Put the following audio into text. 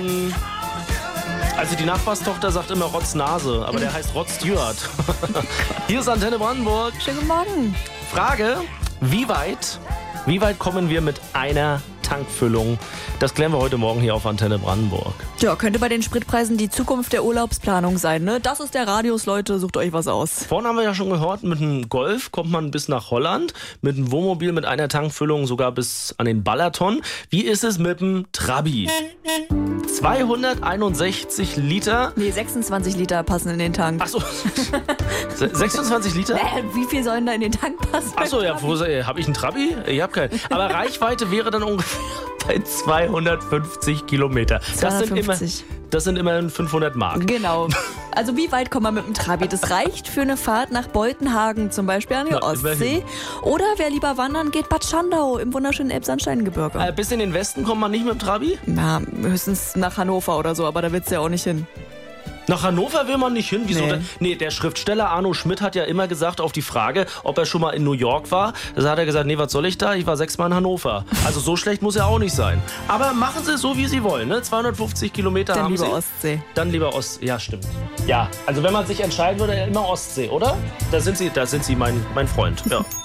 von... Also die Nachbarstochter sagt immer Rotznase, aber der heißt Rod Stewart. Hier ist Antenne Brandenburg. Schönen guten Morgen. Frage, wie weit kommen wir mit einer Tankfüllung? Das klären wir heute Morgen hier auf Antenne Brandenburg. Ja, könnte bei den Spritpreisen die Zukunft der Urlaubsplanung sein, ne? Das ist der Radius, Leute, sucht euch was aus. Vorhin haben wir ja schon gehört, mit einem Golf kommt man bis nach Holland, mit einem Wohnmobil mit einer Tankfüllung sogar bis an den Balaton. Wie ist es mit dem Trabi? 261 Liter. Nee, 26 Liter passen in den Tank. Achso, 26 Liter? Wie viel sollen da in den Tank passen? Achso, ja, habe ich einen Trabi? Ich habe keinen. Aber Reichweite wäre dann ungefähr bei 250 Kilometer. 250. Das sind immerhin 500 Mark. Genau. Also wie weit kommt man mit dem Trabi? Das reicht für eine Fahrt nach Beutenhagen, zum Beispiel an die Ostsee. Oder wer lieber wandern geht, Bad Schandau im wunderschönen Elbsandsteingebirge. Bis in den Westen kommt man nicht mit dem Trabi? Na, höchstens nach Hannover oder so, aber da willst du ja auch nicht hin. Nach Hannover will man nicht hin. Wieso? Nee, der Schriftsteller Arno Schmidt hat ja immer gesagt auf die Frage, ob er schon mal in New York war. Da hat er gesagt, nee, was soll ich da? Ich war 6-mal in Hannover. Also so schlecht muss er auch nicht sein. Aber machen Sie es so, wie Sie wollen. Ne? 250 Kilometer Dann haben Sie. lieber Ostsee. Dann lieber Ostsee. Ja, stimmt. Ja, also wenn man sich entscheiden würde, immer Ostsee, oder? Da sind Sie mein Freund. Ja.